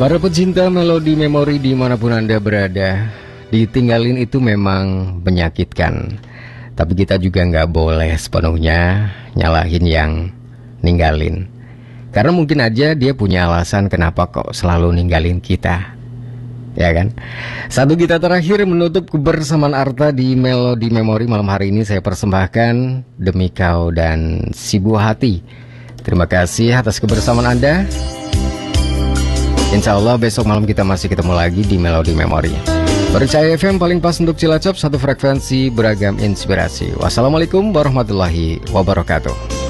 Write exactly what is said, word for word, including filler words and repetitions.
Para pecinta melodi memori dimanapun Anda berada, ditinggalin itu memang menyakitkan. Tapi kita juga nggak boleh sepenuhnya nyalahin yang ninggalin. Karena mungkin aja dia punya alasan kenapa kok selalu ninggalin kita. Ya kan? Satu kita terakhir menutup kebersamaan Arta di Melodi Memori malam hari ini saya persembahkan Demi Kau dan Si Buah Hati. Terima kasih atas kebersamaan Anda. Insya Allah besok malam kita masih ketemu lagi di Melodi Memori. Percaya F M paling pas untuk Cilacap, satu frekuensi beragam inspirasi. Wassalamualaikum warahmatullahi wabarakatuh.